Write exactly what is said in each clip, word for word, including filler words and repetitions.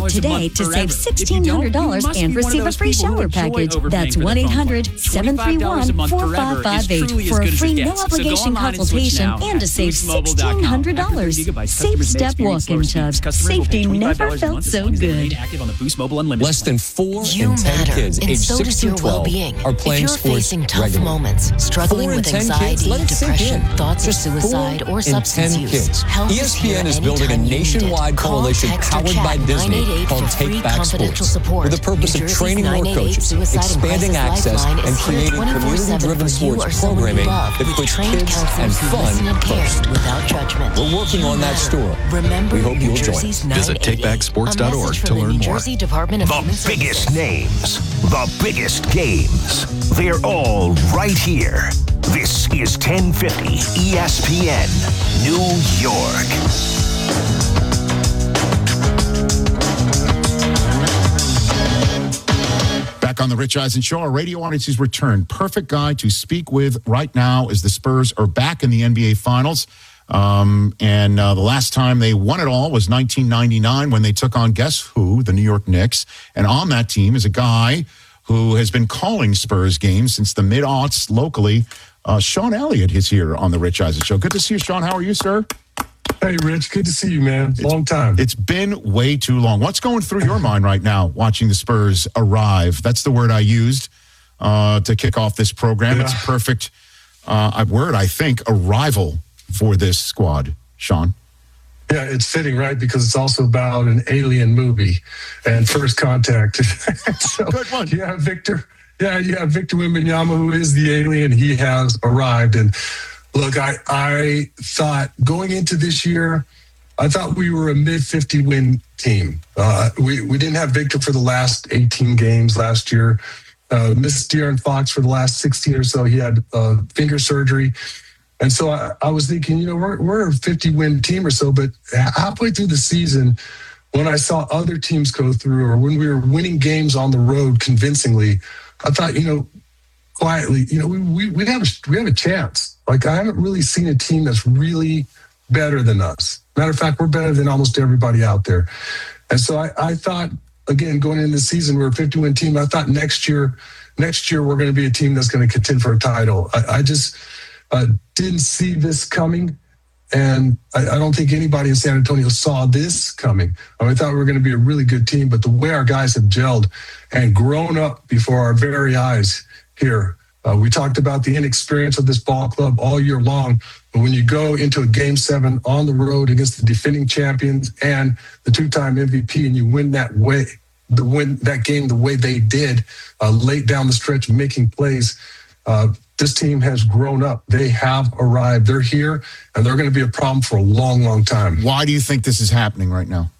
today to save sixteen hundred dollars and receive a free shower package. That's one eight hundred, seven three one, four five five eight for a free no-obligation consultation and to save sixteen hundred dollars. Safe Step Walk-In Tubs. Safety never felt so good. Less than four in ten kids aged six to twelve are playing sports regularly. If you're facing tough moments, struggling with anxiety, depression, thoughts of suicide, or substance use, help E S P N is building a nationwide coalition powered by Disney called Take Back Sports, with the purpose of training more coaches, expanding access, and creating community-driven sports programming that puts kids and fun first. We're working on that story. We hope you'll join us. Visit take back sports dot org to learn more. The biggest names, the biggest games, they're all right here. This is ten fifty E S P N, New York. Back on the Rich Eisen Show, our radio audience has returned. Perfect guy to speak with right now as the Spurs are back in the N B A Finals. Um, and uh, the last time they won it all was nineteen ninety-nine when they took on, guess who, the New York Knicks. And on that team is a guy who has been calling Spurs games since the mid-aughts locally. Uh, Sean Elliott is here on the Rich Eisen Show. Good to see you, Sean. How are you, sir? Hey, Rich. Good to see you, man. Long time. It's been way too long. What's going through your mind right now watching the Spurs arrive? That's the word I used uh, to kick off this program. Yeah. It's a perfect uh, word, I think, arrival for this squad, Sean. Yeah, it's fitting, right? Because it's also about an alien movie and First Contact. So, good one. Yeah, Victor. Yeah, yeah, Victor Wembanyama, who is the alien, he has arrived. And look, I, I thought going into this year, I thought we were a mid fifty win team. Uh, we, we didn't have Victor for the last eighteen games last year. Uh, missed De'Aaron Fox for the last sixteen or so. He had uh, finger surgery. And so I, I was thinking, you know, we're, we're a fifty win team or so, but halfway through the season, when I saw other teams go through or when we were winning games on the road convincingly, I thought, you know, quietly, you know, we, we, we, have a, we have a chance. Like, I haven't really seen a team that's really better than us. Matter of fact, we're better than almost everybody out there. And so I, I thought, again, going into the season, we're a fifty win team. I thought next year, next year, we're going to be a team that's going to contend for a title. I, I just uh, didn't see this coming. And I, I don't think anybody in San Antonio saw this coming. I, mean, I thought we were going to be a really good team, but the way our guys have gelled and grown up before our very eyes here. Uh, we talked about the inexperience of this ball club all year long, but when you go into a game seven on the road against the defending champions and the two-time M V P, and you win that way, the win that game the way they did, uh, late down the stretch, making plays. Uh, this team has grown up. They have arrived. They're here, and they're going to be a problem for a long, long time. Why do you think this is happening right now?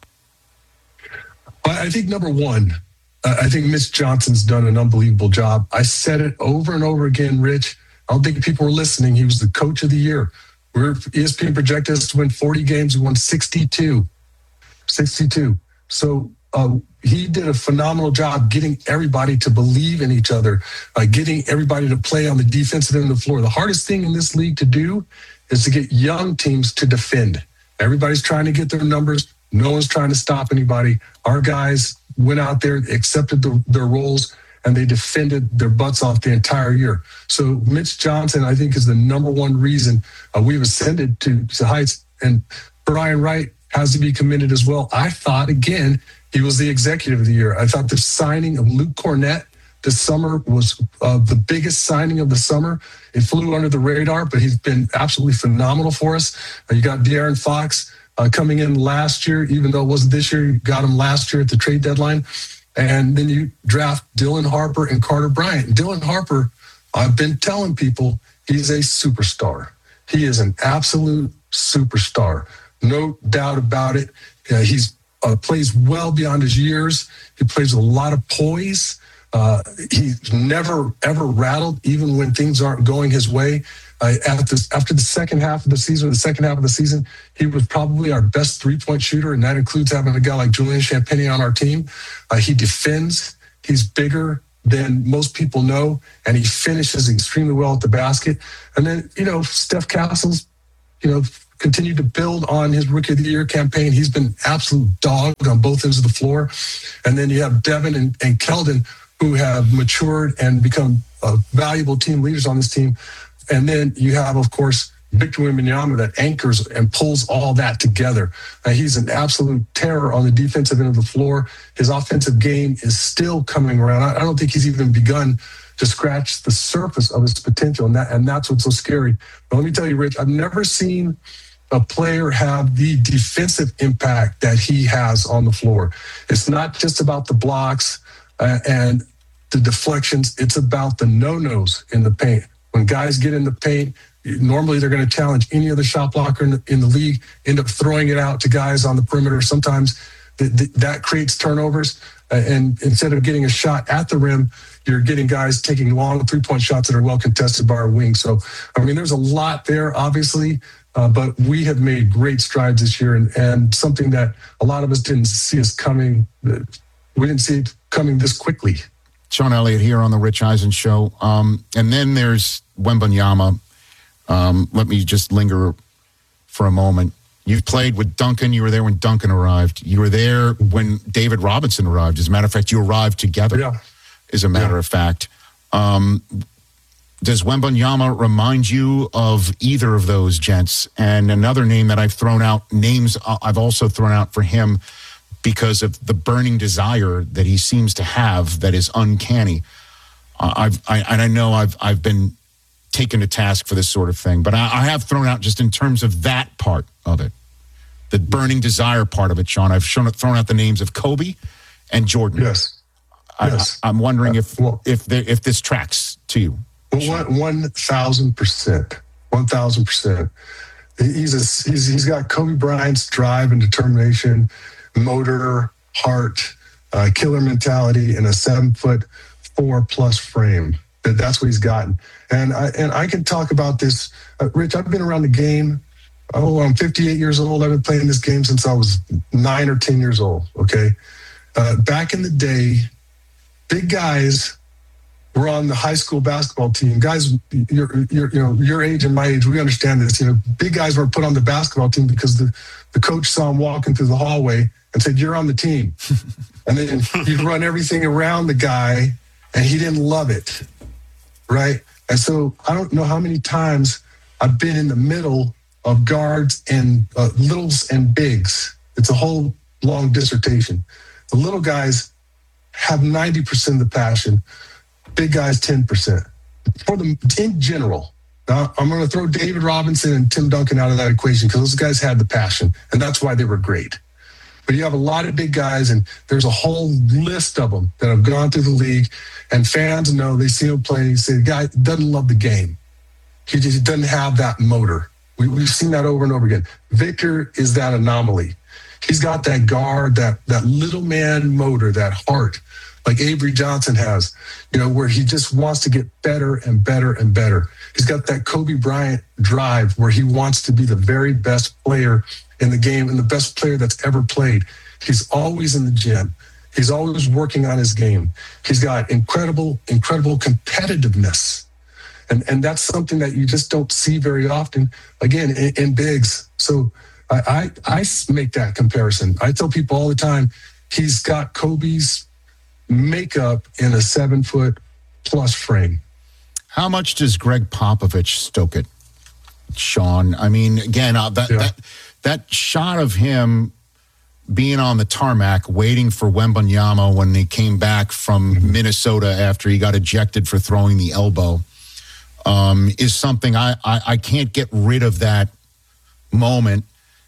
I think number one, uh, I think Mitch Johnson's done an unbelievable job. I said it over and over again, Rich. I don't think people were listening. He was the coach of the year. We're E S P N projected us to win forty games. We won sixty-two. sixty-two. So uh, he did a phenomenal job getting everybody to believe in each other, uh, getting everybody to play on the defensive end of the floor. The hardest thing in this league to do is to get young teams to defend. Everybody's trying to get their numbers. No one's trying to stop anybody. Our guys went out there, accepted the, their roles, and they defended their butts off the entire year. So Mitch Johnson, I think, is the number one reason uh, we've ascended to, to heights. And Brian Wright has to be commended as well. I thought, again, he was the executive of the year. I thought the signing of Luke Cornett this summer was uh, the biggest signing of the summer. It flew under the radar, but he's been absolutely phenomenal for us. Uh, you got De'Aaron Fox uh, coming in last year, even though it wasn't this year. You got him last year at the trade deadline. And then you draft Dylan Harper and Carter Bryant. Dylan Harper, I've been telling people, he's a superstar. He is an absolute superstar. No doubt about it. Uh, he's uh, plays well beyond his years. He plays with a lot of poise. Uh, he's never, ever rattled, even when things aren't going his way. Uh, after, after the second half of the season, the second half of the season, he was probably our best three-point shooter, and that includes having a guy like Julian Champagnie on our team. Uh, he defends. He's bigger than most people know, and he finishes extremely well at the basket. And then, you know, Steph Castles, you know, continued to build on his Rookie of the Year campaign. He's been absolute dog on both ends of the floor. And then you have Devin and, and Keldon, who have matured and become uh, valuable team leaders on this team. And then you have, of course, Victor Wembanyama that anchors and pulls all that together. Uh, he's an absolute terror on the defensive end of the floor. His offensive game is still coming around. I, I don't think he's even begun to scratch the surface of his potential, and that and that's what's so scary. But let me tell you, Rich, I've never seen a player have the defensive impact that he has on the floor. It's not just about the blocks uh, and the deflections. It's about the no-nos in the paint. When guys get in the paint, normally they're going to challenge any other shot blocker in the, in the league, end up throwing it out to guys on the perimeter. Sometimes th- th- that creates turnovers. Uh, and instead of getting a shot at the rim, you're getting guys taking long three-point shots that are well contested by our wing. So, I mean, there's a lot there, obviously, uh, but we have made great strides this year, and, and something that a lot of us didn't see us coming. We didn't see it coming this quickly. Sean Elliott here on the Rich Eisen Show. Um, and then there's Wembanyama. Um, let me just linger for a moment. You've played with Duncan. You were there when Duncan arrived. You were there when David Robinson arrived. As a matter of fact, you arrived together. Yeah. As a matter yeah. of fact. Um, does Wembanyama remind you of either of those gents? And another name that I've thrown out, names I've also thrown out for him because of the burning desire that he seems to have that is uncanny. Uh, I've, I, and I know I've, I've been taken to task for this sort of thing, but I, I have thrown out just in terms of that part of it, the burning desire part of it, Sean. I've shown, thrown out the names of Kobe and Jordan. Yes. Yes. I, I'm wondering if uh, well, if there, if this tracks to you. One one thousand percent, one thousand percent. He's a, he's he's got Kobe Bryant's drive and determination, motor, heart, uh, killer mentality, and a seven foot four plus frame. That that's what he's gotten. And I and I can talk about this, uh, Rich. I've been around the game. Oh, I'm fifty-eight years old. I've been playing this game since I was nine or ten years old. Okay, uh, back in the day. Big guys were on the high school basketball team. Guys, your, your, you know, your age and my age, we understand this. You know, big guys were put on the basketball team because the, the coach saw him walking through the hallway and said, "You're on the team." And then he'd run everything around the guy, and he didn't love it, right? And so I don't know how many times I've been in the middle of guards and uh, littles and bigs. It's a whole long dissertation. The little guys have ninety percent of the passion, big guys ten percent. For them, in general, now I'm going to throw David Robinson and Tim Duncan out of that equation because those guys had the passion, and that's why they were great. But you have a lot of big guys, and there's a whole list of them that have gone through the league, and fans know, they see him play, they say, the guy doesn't love the game. He just doesn't have that motor. We, we've seen that over and over again. Victor is that anomaly. He's got that guard, that that little man motor, that heart, like Avery Johnson has, you know, where he just wants to get better and better and better. He's got that Kobe Bryant drive where he wants to be the very best player in the game and the best player that's ever played. He's always in the gym. He's always working on his game. He's got incredible, incredible competitiveness. And, and that's something that you just don't see very often, again, in, in bigs. So I, I I make that comparison. I tell people all the time, he's got Kobe's makeup in a seven foot plus frame. How much does Greg Popovich stoke it, Sean? I mean, again, uh, that, yeah. that that shot of him being on the tarmac waiting for Wembanyama when they came back from mm-hmm. Minnesota after he got ejected for throwing the elbow um, is something I, I, I can't get rid of that moment.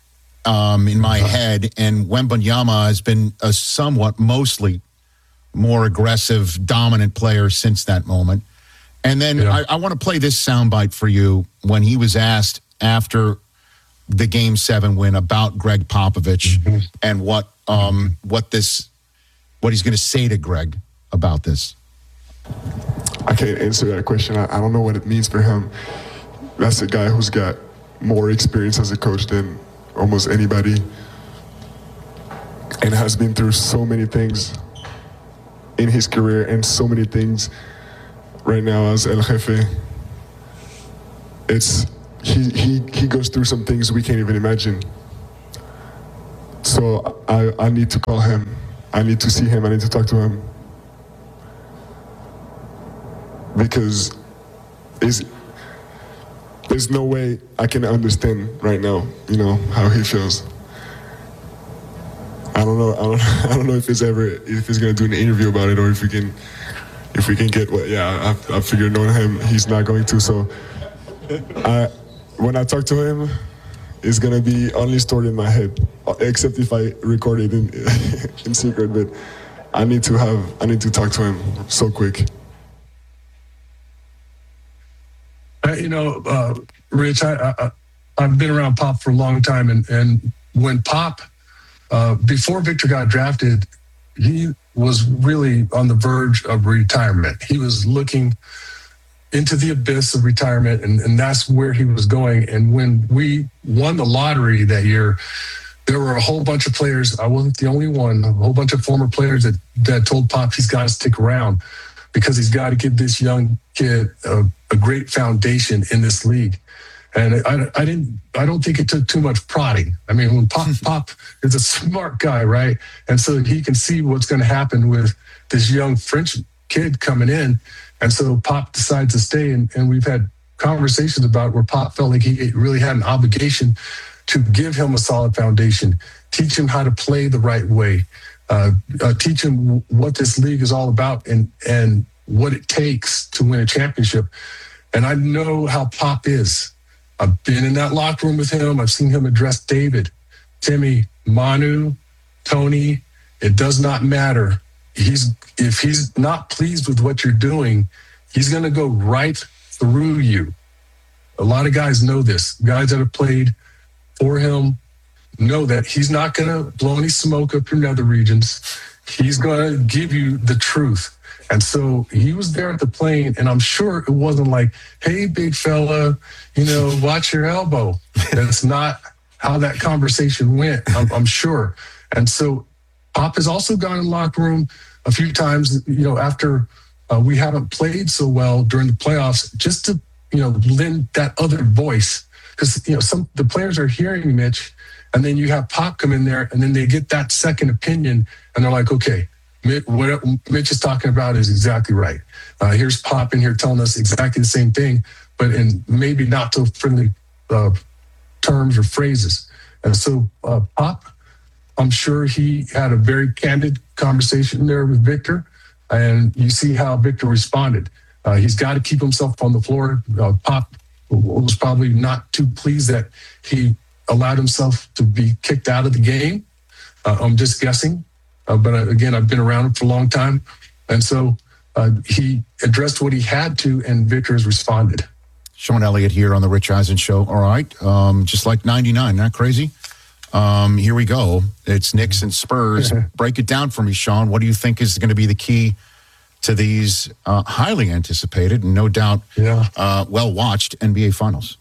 Um, in my head, and Wembanyama has been a somewhat, mostly more aggressive, dominant player since that moment. And then yeah. I, I want to play this soundbite for you when he was asked after the Game Seven win about Greg Popovich mm-hmm. and what um, what this what he's going to say to Greg about this. I can't answer that question. I, I don't know what it means for him. That's a guy who's got more experience as a coach than almost anybody, and has been through so many things in his career and so many things right now as El Jefe. It's he he he goes through some things we can't even imagine. So I I need to call him. I need to see him. I need to talk to him because is there's no way I can understand right now, you know, how he feels. I don't know. I don't. I don't know if it's ever if he's gonna do an interview about it or if we can, if we can get. Well, yeah, I, I figured knowing him, he's not going to. So, I when I talk to him, it's gonna be only stored in my head, except if I record it in in secret. But I need to have. I need to talk to him so quick. Uh, you know, uh, Rich, I, I I've been around Pop for a long time, and and when Pop. Uh, before Victor got drafted, he was really on the verge of retirement. He was looking into the abyss of retirement, and, and that's where he was going. And when we won the lottery that year, there were a whole bunch of players. I wasn't the only one, a whole bunch of former players that, that told Pop he's got to stick around because he's got to give this young kid a, a great foundation in this league. And I, I didn't. I don't think it took too much prodding. I mean, when Pop Pop is a smart guy, right? And so he can see what's going to happen with this young French kid coming in. And so Pop decides to stay. And, and we've had conversations about where Pop felt like he really had an obligation to give him a solid foundation, teach him how to play the right way, uh, uh, teach him what this league is all about, and and what it takes to win a championship. And I know how Pop is. I've been in that locker room with him. I've seen him address David, Timmy, Manu, Tony. It does not matter. He's if he's not pleased with what you're doing, he's going to go right through you. A lot of guys know this. Guys that have played for him know that he's not going to blow any smoke up your nether regions. He's going to give you the truth. And so he was there at the plane, and I'm sure it wasn't like, hey, big fella, you know, watch your elbow. That's not how that conversation went, I'm, I'm sure. And so Pop has also gone in the locker room a few times, you know, after uh, we haven't played so well during the playoffs, just to, you know, lend that other voice. Because, you know, some the players are hearing Mitch, and then you have Pop come in there, and then they get that second opinion, and they're like, okay, what Mitch is talking about is exactly right. Uh, here's Pop in here telling us exactly the same thing, but in maybe not so friendly uh, terms or phrases. And so uh, Pop, I'm sure he had a very candid conversation there with Victor, and you see how Victor responded. Uh, he's got to keep himself on the floor. Uh, Pop was probably not too pleased that he allowed himself to be kicked out of the game. Uh, I'm just guessing. Uh, but uh, again, I've been around him for a long time. And so uh, he addressed what he had to, and Victor has responded. Sean Elliott here on the Rich Eisen Show. All right. Um, just like ninety-nine. Not crazy? Um, here we go. It's Knicks and Spurs. Break it down for me, Sean. What do you think is going to be the key to these uh, highly anticipated and no doubt yeah. uh, well-watched N B A Finals?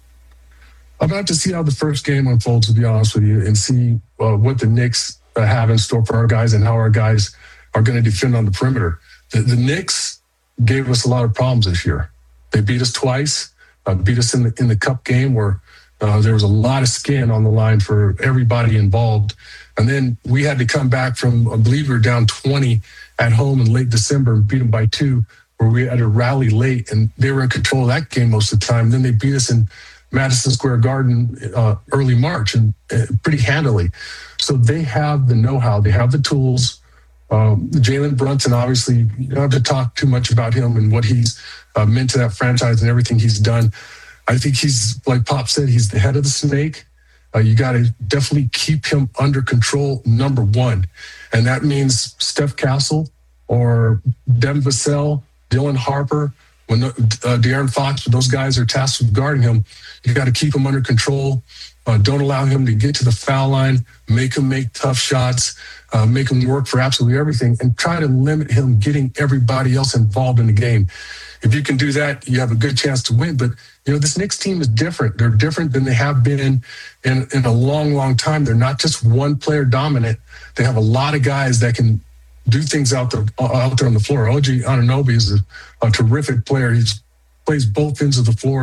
I'm about to see how the first game unfolds, to be honest with you, and see uh, what the Knicks uh, have in store for our guys and how our guys are going to defend on the perimeter. The, the Knicks gave us a lot of problems this year. They beat us twice, uh, beat us in the in the Cup game where uh, there was a lot of skin on the line for everybody involved. And then we had to come back from, I believe we were down twenty at home in late December and beat them by two, where we had to rally late, and they were in control of that game most of the time. Then they beat us in Madison Square Garden uh, early March, and uh, pretty handily. So they have the know-how, they have the tools. Um, Jalen Brunson, obviously, you don't have to talk too much about him and what he's uh, meant to that franchise and everything he's done. I think he's, like Pop said, he's the head of the snake. Uh, you got to definitely keep him under control, number one. And that means Steph Castle or Devin Vassell, Dylan Harper, when uh, De'Aaron Fox, those guys are tasked with guarding him, you got to keep him under control. Uh, don't allow him to get to the foul line, make him make tough shots, uh, make him work for absolutely everything, and try to limit him getting everybody else involved in the game. If you can do that, you have a good chance to win. But, you know, this Knicks team is different. They're different than they have been in, in a long, long time. They're not just one player dominant. They have a lot of guys that can do things out there, out there on the floor. O G Anunoby is a, a terrific player. He plays both ends of the floor,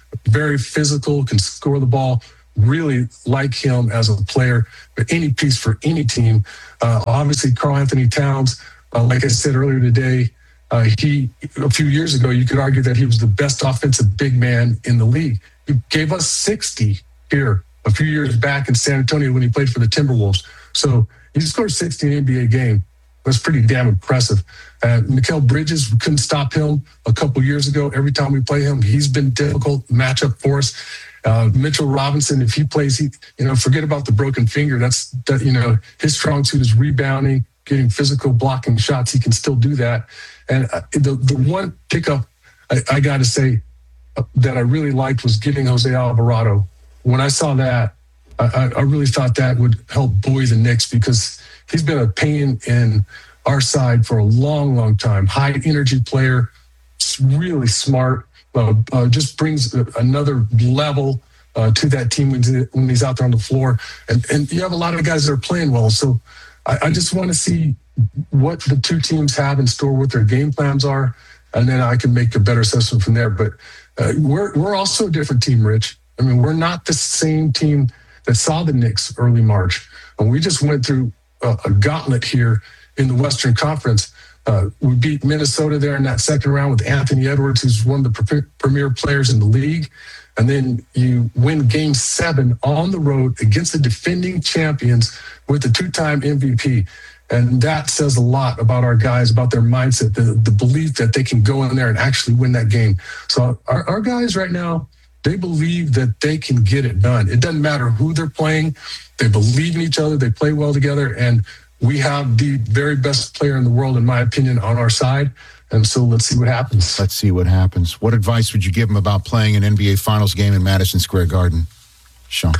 very physical, can score the ball. Really like him as a player, but any piece for any team. Uh, obviously, Karl Anthony Towns, uh, like I said earlier today, uh, he a few years ago, you could argue that he was the best offensive big man in the league. He gave us sixty here a few years back in San Antonio when he played for the Timberwolves. So he scored sixty in an N B A game. That's pretty damn impressive. Uh, Mikal Bridges, we couldn't stop him a couple years ago. Every time we play him, he's been difficult matchup for us. Uh, Mitchell Robinson, if he plays, he, you know, forget about the broken finger. That's, that, you know, his strong suit is rebounding, getting physical, blocking shots. He can still do that. And uh, the, the one pickup I, I got to say uh, that I really liked was getting Jose Alvarado. When I saw that, I, I really thought that would help buoy the Knicks because he's been a pain in our side for a long, long time. High energy player, really smart. Uh, uh, just brings another level uh, to that team when, when he's out there on the floor. And, and you have a lot of guys that are playing well. So I, I just want to see what the two teams have in store, what their game plans are, and then I can make a better assessment from there. But uh, we're we're also a different team, Rich. I mean, we're not the same team that saw the Knicks early March. And we just went through a, a gauntlet here in the Western Conference. Uh, we beat Minnesota there in that second round with Anthony Edwards, who's one of the pre- premier players in the league. And then you win game seven on the road against the defending champions with the two-time M V P. And that says a lot about our guys, about their mindset, the, the belief that they can go in there and actually win that game. So our, our guys right now, they believe that they can get it done. It doesn't matter who they're playing. They believe in each other. They play well together. And we have the very best player in the world, in my opinion, on our side. And so let's see what happens. Let's see what happens. What advice would you give him about playing an N B A Finals game in Madison Square Garden, Sean?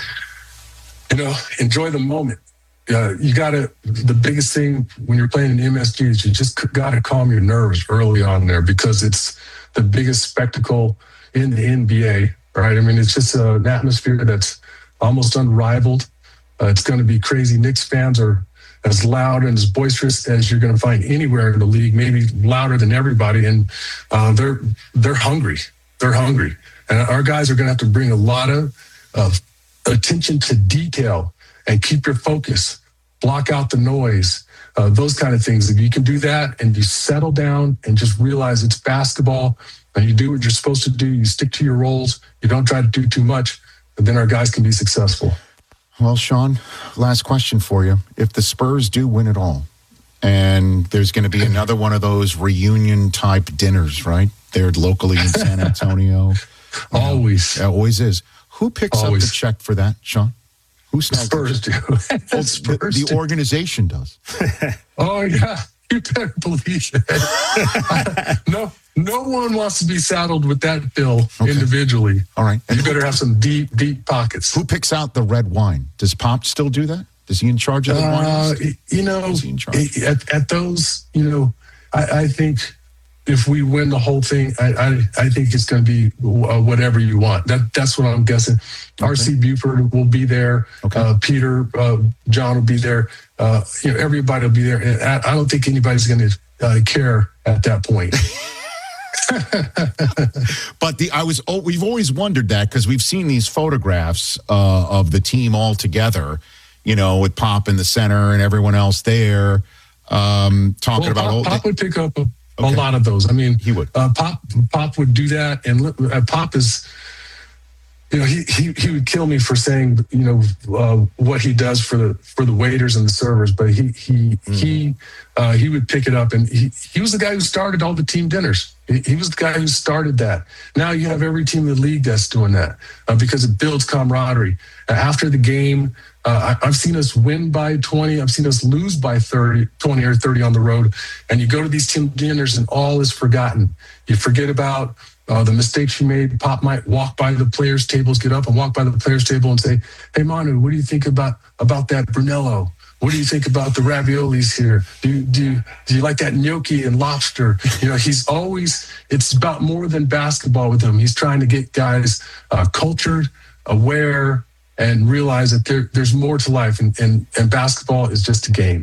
You know, enjoy the moment. Uh, you got to, the biggest thing when you're playing in M S G is you just got to calm your nerves early on there because it's the biggest spectacle in the N B A, right? I mean, it's just uh, an atmosphere that's almost unrivaled. Uh, it's going to be crazy. Knicks fans are as loud and as boisterous as you're going to find anywhere in the league, maybe louder than everybody. And uh, they're they're hungry. They're hungry. And our guys are going to have to bring a lot of, of attention to detail and keep your focus, block out the noise, uh, those kind of things. If you can do that and you settle down and just realize it's basketball and you do what you're supposed to do, you stick to your roles, you don't try to do too much, and then our guys can be successful. Well, Sean, last question for you. If the Spurs do win it all, and there's going to be another one of those reunion-type dinners, right? They're locally in San Antonio. Always. Know, always is. Who picks Always. up the check for that, Sean? Who snags Spurs do. oh, Spurs the, the do. organization does. Oh, yeah. You better believe it. no, no one wants to be saddled with that bill okay. individually. All right. And you better have some deep, deep pockets. Who picks out the red wine? Does Pop still do that? Is he in charge of the uh, wine? You know, Is he in charge? At, at those, you know, I, I think if we win the whole thing, I I, I think it's going to be uh, whatever you want. That That's what I'm guessing. Okay. R C Buford will be there. Okay. Uh, Peter, uh, John will be there. Uh, you know, everybody will be there. And I, I don't think anybody's going to uh, care at that point. But the I was oh, we've always wondered that because we've seen these photographs uh, of the team all together, you know, with Pop in the center and everyone else there um, talking well, about. Pop, old, Pop would pick up a, okay. a lot of those. I mean, he would. Uh, Pop Pop would do that, and uh, Pop is. You know, he, he he would kill me for saying, you know, uh, what he does for the for the waiters and the servers, but he he mm. he uh, he would pick it up, and he, he was the guy who started all the team dinners. He, he was the guy who started that. Now you have every team in the league that's doing that uh, because it builds camaraderie. Uh, after the game, uh, I, I've seen us win by twenty. I've seen us lose by thirty, twenty or thirty on the road, and you go to these team dinners, and all is forgotten. You forget about. Uh, the mistakes you made. Pop might walk by the players' tables, get up and walk by the players' table and say, "Hey, Manu, what do you think about about that Brunello? What do you think about the raviolis here? Do you, do you, do you like that gnocchi and lobster?" You know, he's always. It's about more than basketball with him. He's trying to get guys uh, cultured, aware, and realize that there, there's more to life, and, and and basketball is just a game.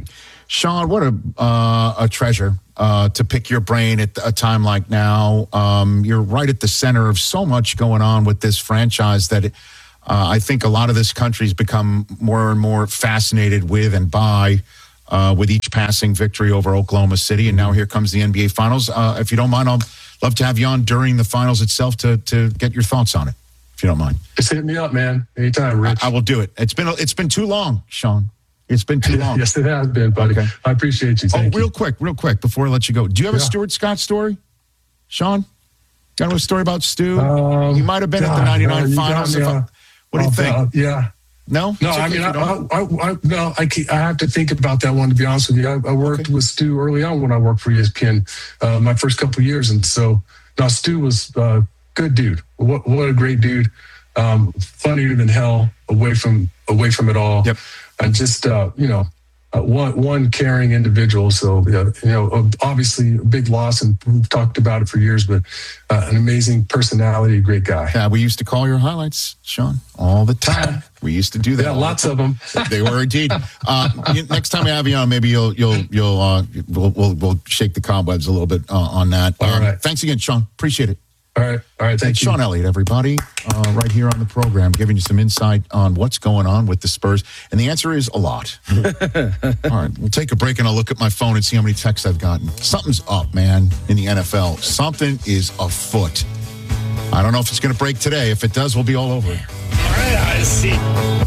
Sean, what a uh, a treasure uh, to pick your brain at a time like now. Um, you're right at the center of so much going on with this franchise that uh, I think a lot of this country's become more and more fascinated with and by uh, with each passing victory over Oklahoma City. And now here comes the N B A Finals. Uh, if you don't mind, I'll love to have you on during the finals itself to to get your thoughts on it, if you don't mind. Just hit me up, man. Anytime, Rich. I, I will do it. It's been it's been too long, Sean. It's been too long. Yes, it has been, buddy. Okay. I appreciate you. Thank oh, real you. quick, real quick, before I let you go. Do you have yeah. a Stuart Scott story, Sean? Got a story about Stu? Um, you might have been God, at the ninety-nine man, finals. Me, uh, I, what do you uh, think? Uh, yeah. No? No, okay I mean, I, I, I, I, no, I, I have to think about that one, to be honest with you. I, I worked okay. with Stu early on when I worked for E S P N, uh, my first couple of years. And so, no, Stu was a uh, good dude. What, what a great dude. Um, funnier than hell, away from away from it all. Yep. And just, uh, you know, Uh, one one caring individual. So, uh, you know, obviously a big loss, and we've talked about it for years, but uh, an amazing personality, great guy. Yeah, we used to call your highlights, Sean, all the time. We used to do that. Yeah, lots of them. They were indeed. Uh, next time I have you on, maybe you'll you'll you'll uh, we'll, we'll we'll shake the cobwebs a little bit uh, on that. All um, right. Thanks again, Sean. Appreciate it. All right. All right. Thank it's you. Sean Elliott, everybody, uh, right here on the program, giving you some insight on what's going on with the Spurs. And the answer is a lot. All right. We'll take a break and I'll look at my phone and see how many texts I've gotten. Something's up, man, in the N F L. Something is afoot. I don't know if it's going to break today. If it does, we'll be all over it. All right. I see.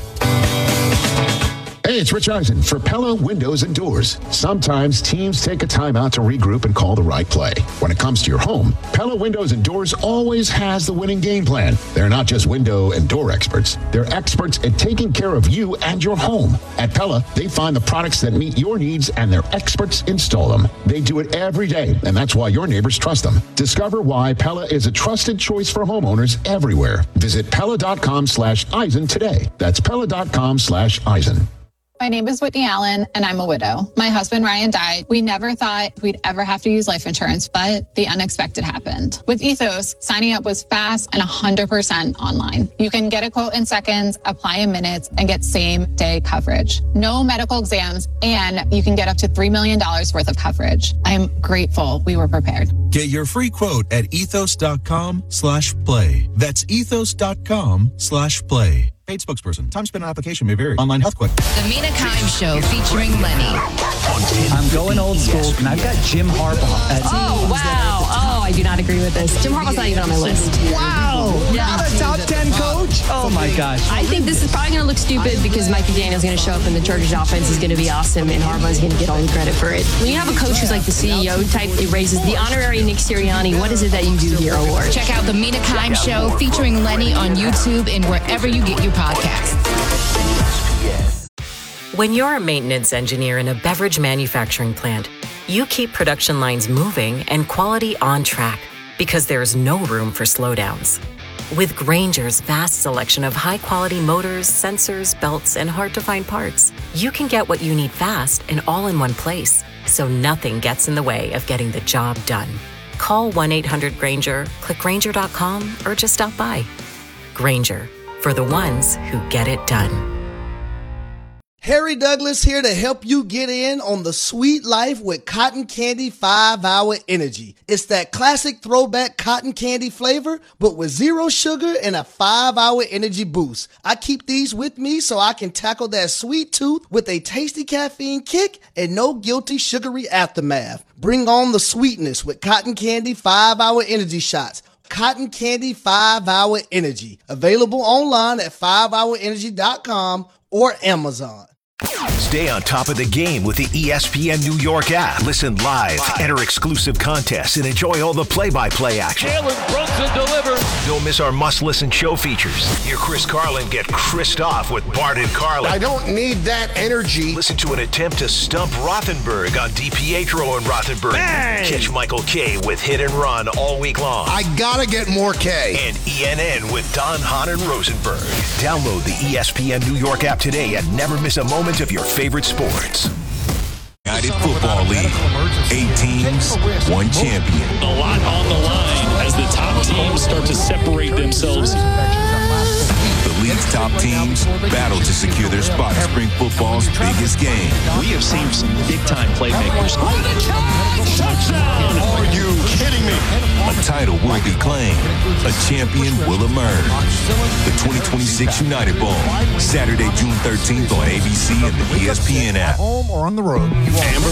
Hey, it's Rich Eisen for Pella Windows and Doors. Sometimes teams take a time out to regroup and call the right play. When it comes to your home, Pella Windows and Doors always has the winning game plan. They're not just window and door experts. They're experts at taking care of you and your home. At Pella, they find the products that meet your needs and their experts install them. They do it every day, and that's why your neighbors trust them. Discover why Pella is a trusted choice for homeowners everywhere. Visit Pella.com slash Eisen today. That's Pella.com slash Eisen. My name is Whitney Allen, and I'm a widow. My husband, Ryan, died. We never thought we'd ever have to use life insurance, but the unexpected happened. With Ethos, signing up was fast and one hundred percent online. You can get a quote in seconds, apply in minutes, and get same-day coverage. No medical exams, and you can get up to three million dollars worth of coverage. I'm grateful we were prepared. Get your free quote at ethos.com slash play. That's ethos.com slash play. Paid spokesperson. Time spent on application may vary. Online health question. The Mina Kimes Show featuring Lenny. I'm going old school, and I've got Jim Harbaugh. As oh, wow. Oh, I do not agree with this. Jim Harbaugh's not even on my list. Wow. Yeah. Not a top ten coach? Oh, my gosh. I think this is probably going to look stupid because Mike McDaniel's going to show up and the Chargers offense is going to be awesome, and Harbaugh's going to get all the credit for it. When you have a coach who's like the C E O type, it raises the honorary Nick Sirianni. What is it that you do here award? Check out the Mina Kimes Show featuring Lenny on YouTube and wherever you get your podcasts. When you're a maintenance engineer in a beverage manufacturing plant, you keep production lines moving and quality on track because there's no room for slowdowns. With Grainger's vast selection of high-quality motors, sensors, belts, and hard-to-find parts, you can get what you need fast and all in one place, so nothing gets in the way of getting the job done. Call one eight hundred Grainger, click Grainger dot com, or just stop by. Grainger, for the ones who get it done. Harry Douglas here to help you get in on the sweet life with Cotton Candy five hour Energy. It's that classic throwback cotton candy flavor, but with zero sugar and a five hour energy boost. I keep these with me so I can tackle that sweet tooth with a tasty caffeine kick and no guilty sugary aftermath. Bring on the sweetness with Cotton Candy five hour Energy shots. Cotton Candy five hour Energy. Available online at five hour energy dot com or Amazon. Stay on top of the game with the E S P N New York app. Listen live, enter exclusive contests, and enjoy all the play-by-play action. Jalen Brunson delivers. Don't miss our must-listen show features. Hear Chris Carlin get Chrised off with Bart and Carlin. I don't need that energy. Listen to an attempt to stump Rothenberg on DiPietro and Rothenberg. Bang! Catch Michael K with Hit and Run all week long. I gotta get more K. And E N N with Don, Hahn, and Rosenberg. Download the E S P N New York app today and never miss a moment of your favorite sports. United Football League. Eight teams, one champion. A lot on the line as the top teams start to separate themselves. The The league's top teams battle to secure their spot in spring football's biggest game. We have seen some big-time playmakers. Touchdown! Are you kidding me? A title will be claimed. A champion will emerge. The twenty twenty-six United Bowl, Saturday, June thirteenth on A B C and the E S P N app. Home or on the road.